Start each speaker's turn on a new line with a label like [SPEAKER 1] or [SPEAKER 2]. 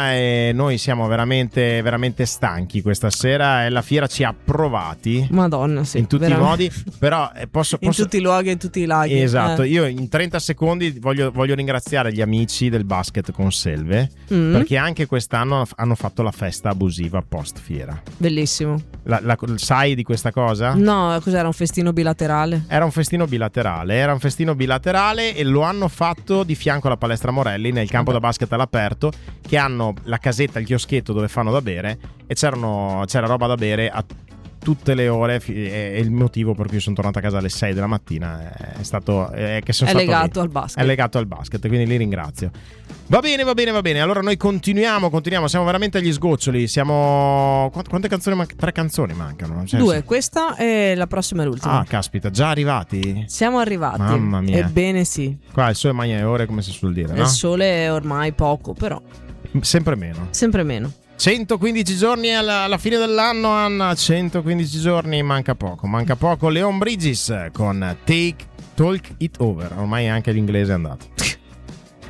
[SPEAKER 1] fiera e noi siamo veramente, veramente stanchi questa sera e la fiera ci ha provati.
[SPEAKER 2] Madonna, sì,
[SPEAKER 1] in tutti
[SPEAKER 2] veramente.
[SPEAKER 1] i modi, però posso...
[SPEAKER 2] In tutti i luoghi e in tutti i laghi.
[SPEAKER 1] Esatto, io in 30 secondi voglio ringraziare gli amici del basket con Selve, perché anche quest'anno hanno fatto la festa abusiva post fiera.
[SPEAKER 2] Bellissimo.
[SPEAKER 1] Sai di questa cosa?
[SPEAKER 2] No, cos'era, un festino bilaterale?
[SPEAKER 1] Era un festino bilaterale e lo hanno fatto di fianco alla palestra Morelli nel campo da basket all'aperto, che hanno la casetta, il chioschetto dove fanno da bere, e c'era roba da bere a tutte le ore, e il motivo per cui sono tornato a casa alle 6 della mattina è stato che sono stato
[SPEAKER 2] legato
[SPEAKER 1] lì.
[SPEAKER 2] al basket.
[SPEAKER 1] È legato al basket, quindi li ringrazio. Va bene. Allora noi continuiamo, siamo veramente agli sgoccioli. Siamo quante canzoni mancano? 3 canzoni mancano.
[SPEAKER 2] Due, questa e la prossima è l'ultima.
[SPEAKER 1] Ah, caspita, già arrivati?
[SPEAKER 2] Siamo arrivati.
[SPEAKER 1] Mamma mia.
[SPEAKER 2] Ebbene sì.
[SPEAKER 1] Qua il sole magna le ore, come si suol dire, no?
[SPEAKER 2] Il sole è ormai poco, però
[SPEAKER 1] sempre meno. 115 giorni alla fine dell'anno, Anna. 115 giorni, manca poco. Leon Bridges con Talk It Over. Ormai anche l'inglese è andato.